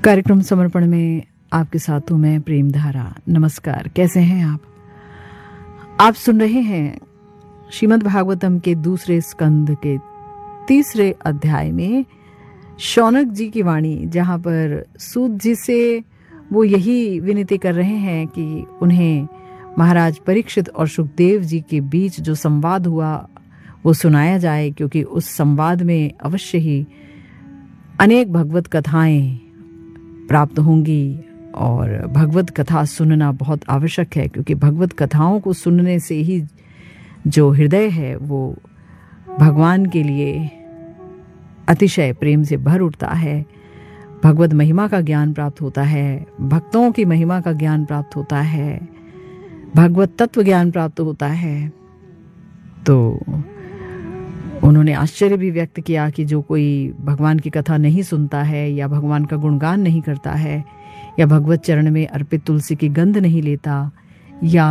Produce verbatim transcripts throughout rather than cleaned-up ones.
कार्यक्रम समर्पण में आपके साथ हूं मैं प्रेम धारा। नमस्कार, कैसे हैं आप? आप सुन रहे हैं श्रीमद् भागवतम के दूसरे स्कंद के तीसरे अध्याय में शौनक जी की वाणी, जहां पर सूत जी से वो यही विनती कर रहे हैं कि उन्हें महाराज परीक्षित और सुखदेव जी के बीच जो संवाद हुआ वो सुनाया जाए, क्योंकि उस संवाद में अवश्य ही अनेक भगवत कथाएं प्राप्त होंगी और भगवत कथा सुनना बहुत आवश्यक है, क्योंकि भगवत कथाओं को सुनने से ही जो हृदय है वो भगवान के लिए अतिशय प्रेम से भर उठता है। भगवत महिमा का ज्ञान प्राप्त होता है, भक्तों की महिमा का ज्ञान प्राप्त होता है, भगवत तत्व ज्ञान प्राप्त होता है। तो उन्होंने आश्चर्य भी व्यक्त किया कि जो कोई भगवान की कथा नहीं सुनता है या भगवान का गुणगान नहीं करता है या भगवत चरण में अर्पित तुलसी की गंध नहीं लेता या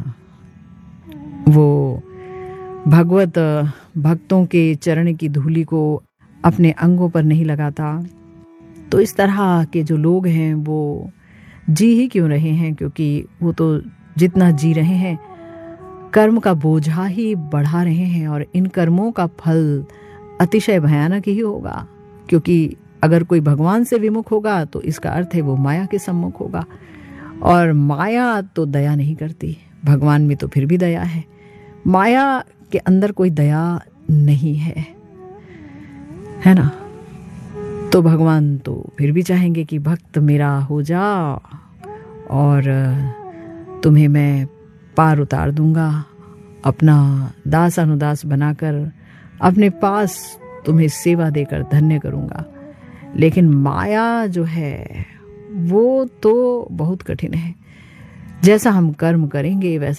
वो भगवत भक्तों के चरण की धूलि को अपने अंगों पर नहीं लगाता, तो इस तरह के जो लोग हैं वो जी ही क्यों रहे हैं, क्योंकि वो तो जितना जी रहे हैं कर्म का बोझा ही बढ़ा रहे हैं और इन कर्मों का फल अतिशय भयानक ही होगा। क्योंकि अगर कोई भगवान से विमुख होगा तो इसका अर्थ है वो माया के सम्मुख होगा, और माया तो दया नहीं करती। भगवान में तो फिर भी दया है, माया के अंदर कोई दया नहीं है, है ना? तो भगवान तो फिर भी चाहेंगे कि भक्त मेरा हो जा और तुम्हें मैं पार उतार दूंगा, अपना दास अनुदास बनाकर अपने पास तुम्हें सेवा देकर धन्य करूंगा। लेकिन माया जो है वो तो बहुत कठिन है। जैसा हम कर्म करेंगे वैसा